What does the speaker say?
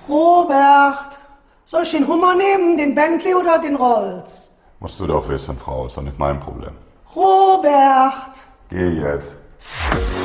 Robert, soll ich den Hummer nehmen, den Bentley oder den Rolls? Musst du doch wissen, Frau, ist doch nicht mein Problem. Robert! Geh jetzt.